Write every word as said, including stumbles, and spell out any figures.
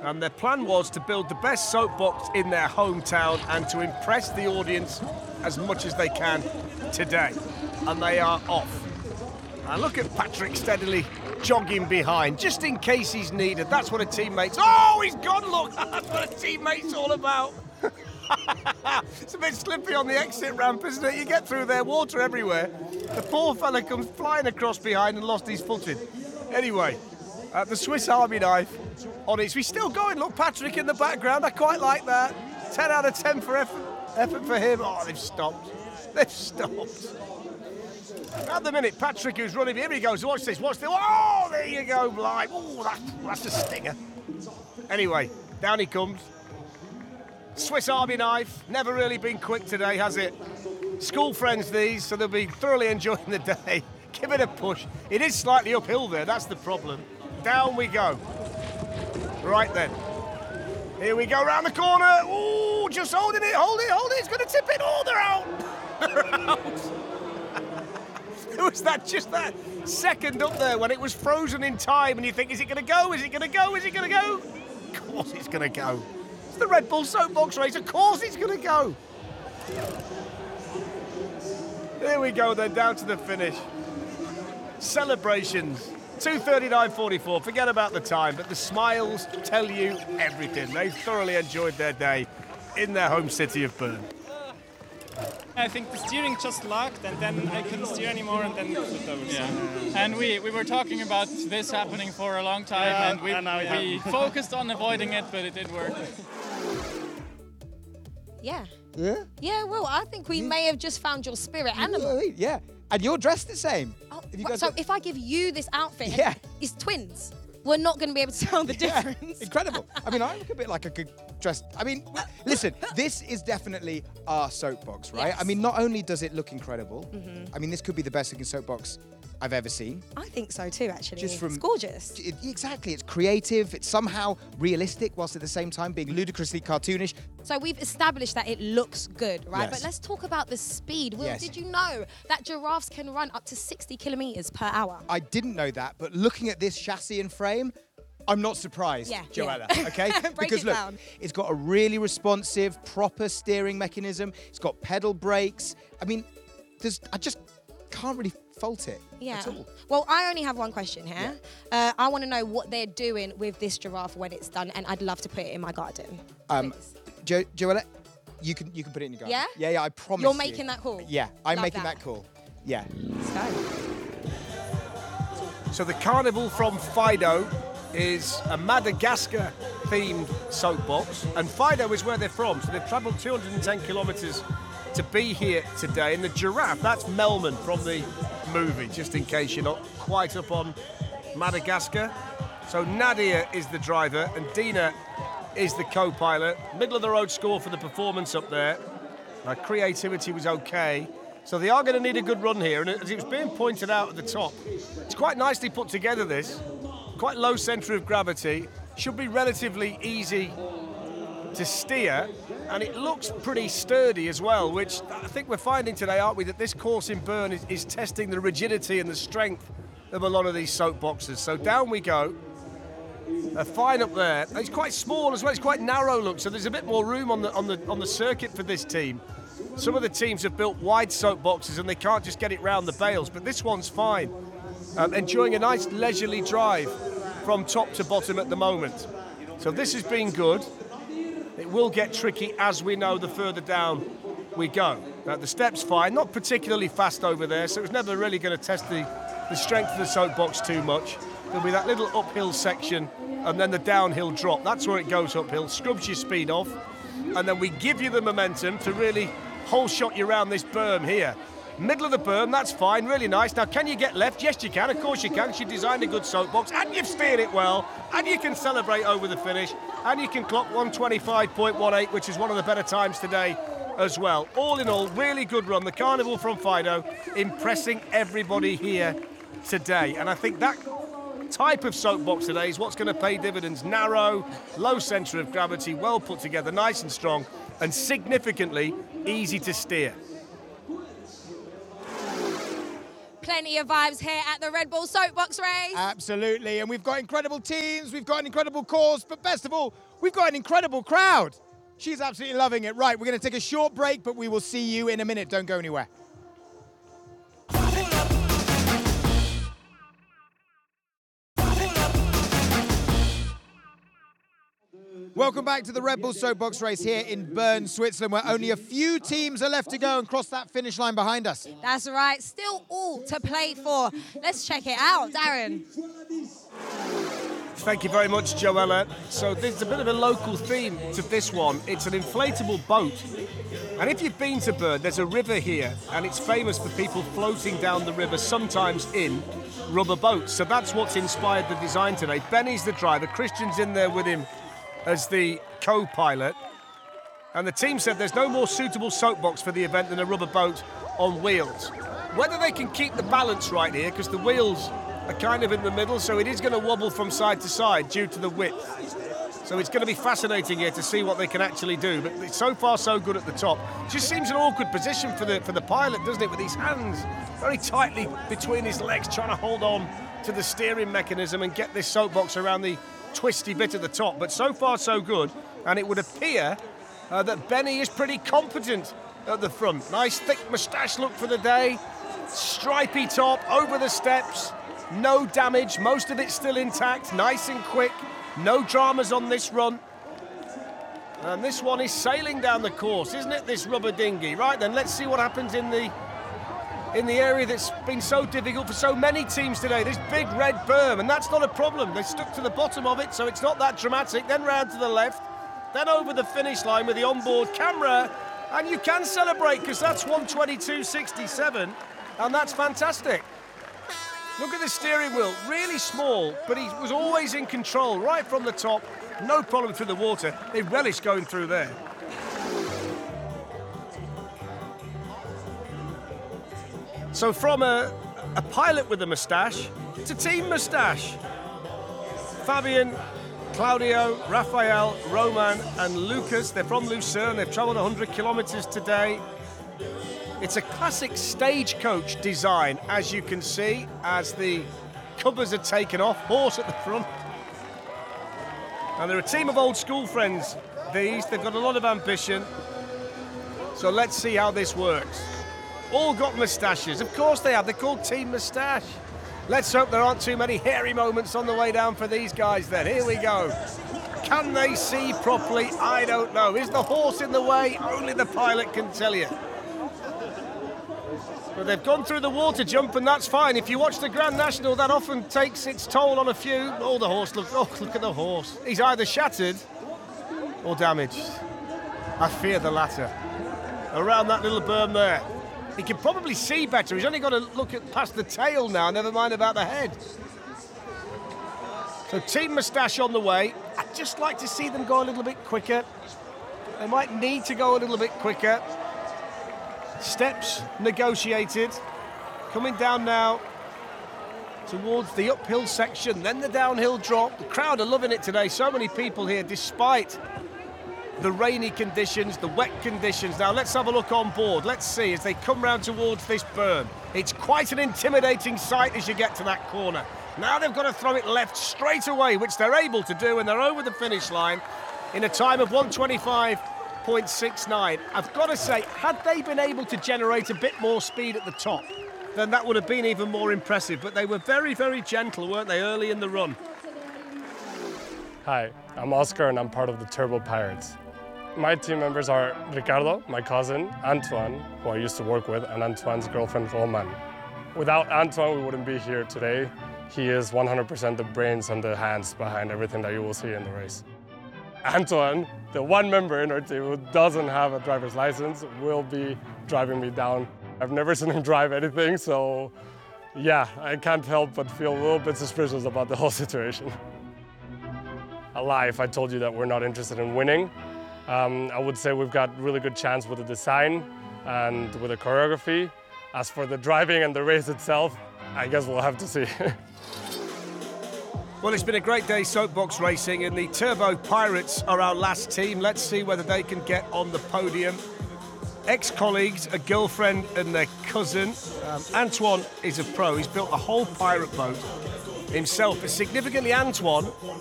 And their plan was to build the best soapbox in their hometown and to impress the audience as much as they can today. And they are off. And look at Patrick steadily jogging behind, just in case he's needed. That's what a teammate's... Oh, he's gone, look! That's what a teammate's all about. It's a bit slippy on the exit ramp, isn't it? You get through there, water everywhere. The poor fella comes flying across behind and lost his footing. Anyway, uh, the Swiss Army knife on it. We're still going. Look, Patrick in the background. I quite like that. ten out of ten for effort, effort for him. Oh, they've stopped. They've stopped. At the minute, Patrick, who's running, here he goes. Watch this, watch this. Oh, there you go, Blythe. Oh, that's, that's a stinger. Anyway, down he comes. Swiss Army knife. Never really been quick today, has it? School friends, these, so they'll be thoroughly enjoying the day. Give it a push. It is slightly uphill there, that's the problem. Down we go. Right then. Here we go round the corner. Ooh, just holding it, hold it, hold it. It's going to tip it. Oh, they're out. They're out. It was that just that second up there when it was frozen in time and you think, is it going to go? Is it going to go? Is it going to go? Of course it's going to go. It's the Red Bull soapbox race. Of course it's going to go. There we go then, down to the finish. Celebrations. two thirty-nine forty-four, forget about the time, but the smiles tell you everything. They thoroughly enjoyed their day in their home city of Bern. I think the steering just locked and then I couldn't steer anymore and then it flipped over. Yeah. And we, we were talking about this happening for a long time yeah, and we, and now we focused on avoiding it, but it did work. Yeah. Yeah? Yeah, well, I think we may have just found your spirit animal. Yeah, and you're dressed the same. Oh, Have you right, guys so got- if I give you this outfit, Yeah. it's twins. We're not going to be able to tell the Yeah, difference. incredible. I mean, I look a bit like a good dressed. I mean, listen, this is definitely our soapbox, right? Yes. I mean, not only does it look incredible, Mm-hmm. I mean, this could be the best looking soapbox I've ever seen. I think so too, actually. Just from- it's gorgeous. It- exactly, it's creative, it's somehow realistic, whilst at the same time being ludicrously cartoonish. So we've established that it looks good, right? Yes. But let's talk about the speed. Will, Yes. did you know that giraffes can run up to sixty kilometers per hour? I didn't know that, but looking at this chassis and frame, I'm not surprised, Yeah, Joella, yeah. okay? Break because it look, down. it's got a really responsive, proper steering mechanism. It's got pedal brakes. I mean, there's, I just can't really fault it Yeah. at all. Well, I only have one question here. Uh, I want to know what they're doing with this giraffe when it's done, and I'd love to put it in my garden. Um, Please. Jo- Joella, you can you can put it in your garden. Yeah? Yeah, yeah, I promise You're you. making that call? Yeah, I'm Love making that. that. call. Yeah. Let's go. So the carnival from Fido is a Madagascar-themed soapbox, and Fido is where they're from, so they've travelled two hundred ten kilometres to be here today. And the giraffe, that's Melman from the movie, just in case you're not quite up on Madagascar. So Nadia is the driver, and Dina is the co-pilot. Middle of the road score for the performance up there. Now, creativity was okay. So they are going to need a good run here, and as it was being pointed out at the top, it's quite nicely put together, this. Quite low centre of gravity, should be relatively easy to steer, and it looks pretty sturdy as well, which I think we're finding today, aren't we, that this course in Bern is, is testing the rigidity and the strength of a lot of these soapboxes. So down we go. A fine up there. It's quite small as well, it's quite narrow, look, so there's a bit more room on the on the on the circuit for this team. Some of the teams have built wide soapboxes and they can't just get it round the bales, but this one's fine. Um, enjoying a nice leisurely drive from top to bottom at the moment. So this has been good. It will get tricky, as we know, the further down we go. Now, the step's fine, not particularly fast over there, so it's never really going to test the, the strength of the soapbox too much. There'll be that little uphill section and then the downhill drop. That's where it goes uphill, scrubs your speed off, and then we give you the momentum to really whole shot you around this berm here. Middle of the berm, that's fine, really nice. Now, can you get left? Yes, you can, of course you can. She designed a good soapbox, and you've steered it well, and you can celebrate over the finish, and you can clock one twenty-five point one eight, which is one of the better times today as well. All in all, really good run. The Carnival from Fido impressing everybody here today, and I think that type of soapbox today is what's going to pay dividends. Narrow, low centre of gravity, well put together, nice and strong, and significantly easy to steer. Plenty of vibes here at the Red Bull Soapbox Race. Absolutely, and we've got incredible teams, we've got an incredible course, but best of all, we've got an incredible crowd. She's absolutely loving it. Right, we're going to take a short break, but we will see you in a minute. Don't go anywhere. Welcome back to the Red Bull Soapbox Race here in Bern, Switzerland, where only a few teams are left to go and cross that finish line behind us. That's right, still all to play for. Let's check it out, Darren. Thank you very much, Joella. So there's a bit of a local theme to this one. It's an inflatable boat. And if you've been to Bern, there's a river here, and it's famous for people floating down the river, sometimes in rubber boats. So that's what's inspired the design today. Benny's the driver, Christian's in there with him as the co-pilot. And the team said there's no more suitable soapbox for the event than a rubber boat on wheels. Whether they can keep the balance right here, because the wheels are kind of in the middle, so it is going to wobble from side to side due to the width. So it's going to be fascinating here to see what they can actually do. But so far, so good at the top. Just seems an awkward position for the for the pilot, doesn't it? With his hands very tightly between his legs, trying to hold on to the steering mechanism and get this soapbox around the twisty bit at the top. But so far, so good. And it would appear uh, that Benny is pretty competent at the front. Nice thick moustache look for the day. Stripy top, over the steps. No damage, most of it still intact, nice and quick. No dramas on this run. And this one is sailing down the course, isn't it, this rubber dinghy? Right then, let's see what happens in the in the area that's been so difficult for so many teams today. This big red berm, and that's not a problem. They stuck to the bottom of it, so it's not that dramatic. Then round to the left, then over the finish line with the onboard camera. And you can celebrate, because that's one twenty-two sixty-seven, and that's fantastic. Look at the steering wheel, really small, but he was always in control, right from the top. No problem through the water. They relish going through there. So from a, a pilot with a moustache to team moustache. Fabian, Claudio, Rafael, Roman and Lucas, they're from Lucerne. They've travelled one hundred kilometres today. It's a classic stagecoach design, as you can see, as the covers are taken off, horse at the front. And they're a team of old school friends, these. They've got a lot of ambition. So let's see how this works. All got moustaches. Of course they have. They're called Team Moustache. Let's hope there aren't too many hairy moments on the way down for these guys then. Here we go. Can they see properly? I don't know. Is the horse in the way? Only the pilot can tell you. But they've gone through the water jump, and that's fine. If you watch the Grand National, that often takes its toll on a few. Oh, the horse, look, oh, look at the horse. He's either shattered or damaged. I fear the latter. Around that little berm there. He can probably see better. He's only got to look at past the tail now, never mind about the head. So Team Moustache on the way. I'd just like to see them go a little bit quicker. They might need to go a little bit quicker. Steps negotiated. Coming down now towards the uphill section, then the downhill drop. The crowd are loving it today. So many people here, despite the rainy conditions, the wet conditions. Now let's have a look on board. Let's see as they come round towards this berm. It's quite an intimidating sight as you get to that corner. Now they've got to throw it left straight away, which they're able to do, and they're over the finish line in a time of one twenty-five point six nine. I've got to say, had they been able to generate a bit more speed at the top, then that would have been even more impressive. But they were very, very gentle, weren't they, early in the run? Hi, I'm Oscar and I'm part of the Turbo Pirates. My team members are Ricardo, my cousin, Antoine, who I used to work with, and Antoine's girlfriend, Roman. Without Antoine, we wouldn't be here today. He is one hundred percent the brains and the hands behind everything that you will see in the race. Antoine, the one member in our team who doesn't have a driver's license, will be driving me down. I've never seen him drive anything, so yeah, I can't help but feel a little bit suspicious about the whole situation. A lie if I told you that we're not interested in winning. Um, I would say we've got really good chance with the design and with the choreography. As for the driving and the race itself, I guess we'll have to see. Well, it's been a great day soapbox racing, and the Turbo Pirates are our last team. Let's see whether they can get on the podium. ex-colleagues, a girlfriend and their cousin. Um, Antoine is a pro. He's built a whole pirate boat himself. But significantly, Antoine